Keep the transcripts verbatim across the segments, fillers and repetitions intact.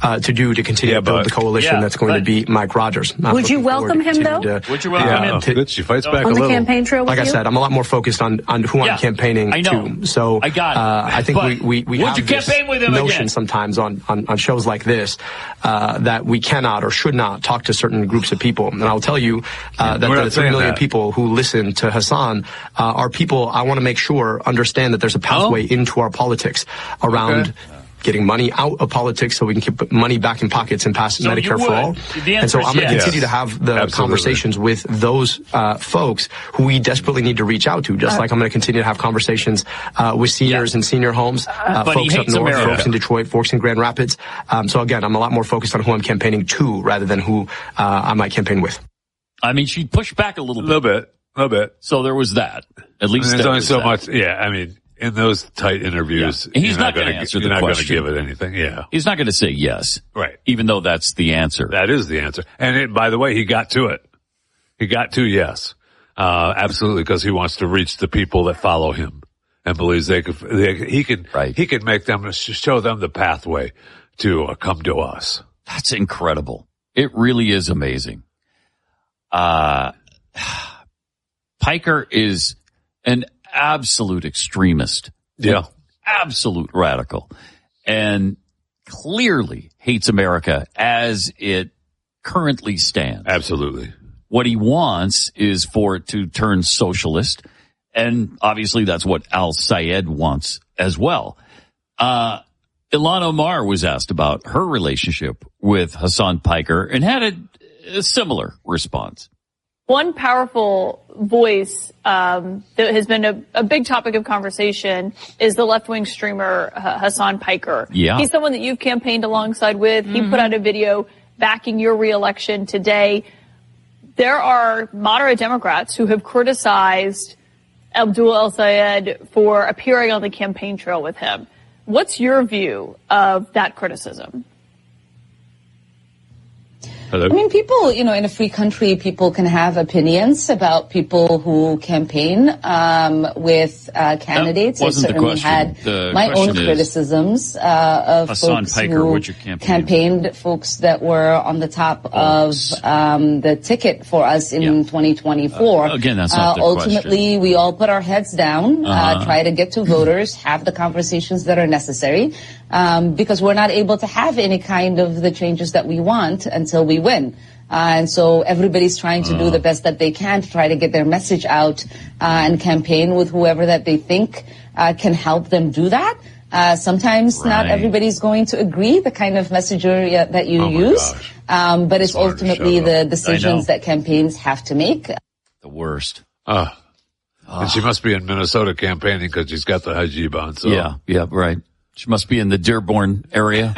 uh, to do to continue yeah, to build but, the coalition yeah, that's going to beat Mike Rogers. I'm Would you welcome him, though? To, Would you welcome yeah, him? To, good. She fights back on a the little. campaign trail with like you? I said, I'm a lot more focused on, on who yeah, I'm campaigning I know. to. So I got it. Uh, I think but we, we, we would have you this campaign with him notion again? sometimes on, on, on shows like this uh, that we cannot or should not talk to certain groups of people. And I'll tell you uh, that We're the three million that. people who listen to Hasan uh, are people I want to make sure understand that there's a pathway oh. into our politics around okay. getting money out of politics so we can keep money back in pockets and pass So Medicare you for would. all. The And so answer is I'm going to yes. continue to have the Absolutely. conversations with those uh, folks who we desperately need to reach out to, just uh, like I'm going to continue to have conversations uh, with seniors yeah. in senior homes, uh, but folks he up hates north, America. folks in Detroit, folks in Grand Rapids. Um, so again, I'm a lot more focused on who I'm campaigning to rather than who uh, I might campaign with. I mean, she pushed back a little A bit. little bit. A little bit. So there was that. At least There's there only was so that. much. Yeah, I mean, in those tight interviews, Yeah. He's you're not going gonna to answer the You're not going to question. give it anything. Yeah, He's not going to say yes. right. Even though that's the answer. That is the answer. And it, by the way, he got to it. He got to yes, uh, absolutely, because he wants to reach the people that follow him and believes they could. They, he can. Right. He can make them show them the pathway to uh, come to us. That's incredible. It really is amazing. Uh, Piker is an absolute extremist. Yeah. An absolute radical. And clearly hates America as it currently stands. Absolutely. What he wants is for it to turn socialist. And obviously that's what Al-Sayed wants as well. Uh, Ilhan Omar was asked about her relationship with Hasan Piker and had a, a similar response. One powerful voice um, that has been a, a big topic of conversation is the left-wing streamer uh, Hasan Piker. Yeah. He's someone that you've campaigned alongside with. Mm-hmm. He put out a video backing your reelection today. There are moderate Democrats who have criticized Abdul El-Sayed for appearing on the campaign trail with him. What's your view of that criticism? Hello? I mean, people, you know, in a free country, people can have opinions about people who campaign um, with uh, candidates. That wasn't I certainly the question. had The my question own is, criticisms uh, of Hasan folks Piker, who would you campaign? campaigned, folks that were on the top Folks. of um, the ticket for us in Yeah. twenty twenty-four. Uh, again, that's not uh, the Ultimately, question. we all put our heads down, Uh-huh. uh, try to get to voters, have the conversations that are necessary, um, because we're not able to have any kind of the changes that we want until we win. Uh, and so everybody's trying to do the best that they can to try to get their message out uh, and campaign with whoever that they think uh, can help them do that. Uh, sometimes Right. not everybody's going to agree the kind of messagery that you Oh my use, gosh. um, but it's It's hard to ultimately shut the up. decisions that campaigns have to make. The worst. Uh, And she must be in Minnesota campaigning because she's got the hijab on. So. Yeah, yeah, right. She must be in the Dearborn area.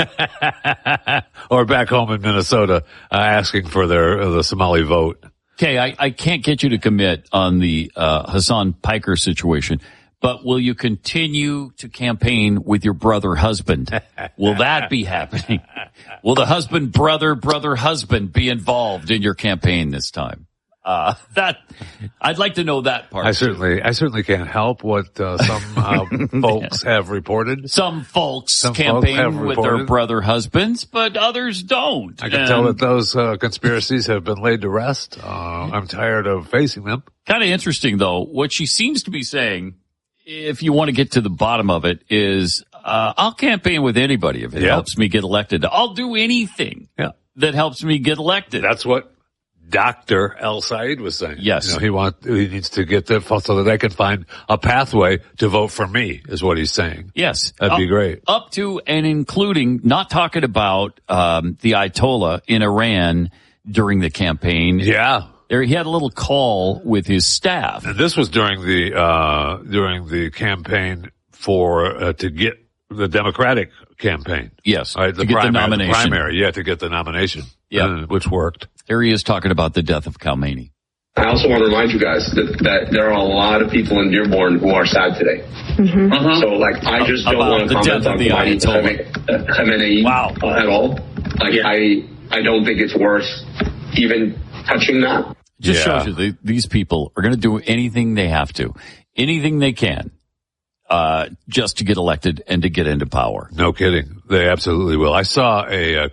Or back home in Minnesota, uh, asking for their uh, the Somali vote. Okay, I, I can't get you to commit on the uh, Hasan Piker situation, but will you continue to campaign with your brother husband? Will that be happening? Will the husband, brother, brother, husband be involved in your campaign this time? Uh, that, I'd like to know that part. I certainly, I certainly can't help what uh, some uh, folks have reported. Some folks Some folks campaign have with their reported. brother husbands, but others don't. I can tell that those uh, conspiracies have been laid to rest. Uh, I'm tired of facing them. Kind of interesting, though. What she seems to be saying, if you want to get to the bottom of it, is uh, I'll campaign with anybody if it Yeah. helps me get elected. I'll do anything Yeah, that helps me get elected. that's what Doctor El-Sayed was saying. Yes. You know, he want, he needs to get the, so that they can find a pathway to vote for me, is what he's saying. Yes. That'd be Up- great. Up to and including not talking about um, the Ayatollah in Iran during the campaign. Yeah. There, he had a little call with his staff. And this was during the, uh, during the campaign for, uh, to get the Democratic campaign. Yes, Right, to get the nomination. primary, yeah, to get the nomination. Yeah. Uh, which worked. There he is talking about the death of Khamenei. I also want to remind you guys that, that there are a lot of people in Dearborn who are sad today. Mm-hmm. Uh-huh. So, like, I just don't About want to the comment death of on the Khamenei, Ayatollah. Khamenei Wow. uh, at all. Like, Yeah. I I don't think it's worth even touching that. Just Yeah. shows you they, these people are going to do anything they have to, anything they can, uh, just to get elected and to get into power. No kidding. They absolutely will. I saw a, uh